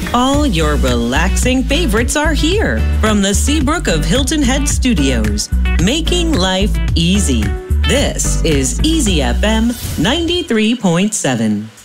All your relaxing favorites are here from the Seabrook of Hilton Head Studios, making life easy. This is Easy FM 93.7.